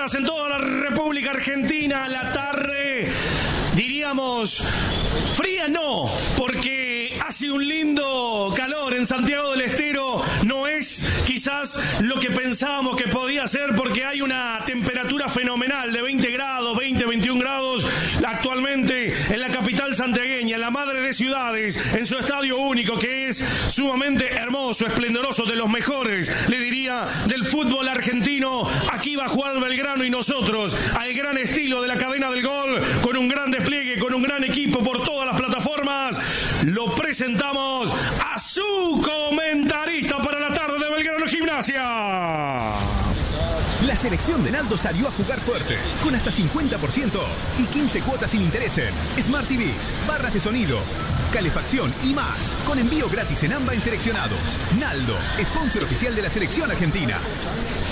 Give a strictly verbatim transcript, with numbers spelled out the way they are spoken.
horas en toda la República Argentina. La tarde, diríamos, fría no, porque hace un lindo calor en Santiago del Estero. No es quizás lo que pensábamos que podía ser, porque hay una temperatura fenomenal de veinte grados, veinte, veintiún grados actualmente en la capital santiagueña, en la madre de ciudades, en su estadio único, que es sumamente hermoso, esplendoroso, de los mejores, le diría, del fútbol argentino. Aquí va a jugar Belgrano y nosotros, al gran estilo de la cadena del gol, con un gran despliegue, con un gran equipo por todas las plataformas, lo presentamos a su comentarista para la tarde de Belgrano Gimnasia. La selección de Naldo salió a jugar fuerte, con hasta cincuenta por ciento y quince cuotas sin interés en Smart T Vs, barras de sonido, calefacción y más, con envío gratis en AMBA en seleccionados. Naldo, sponsor oficial de la selección argentina.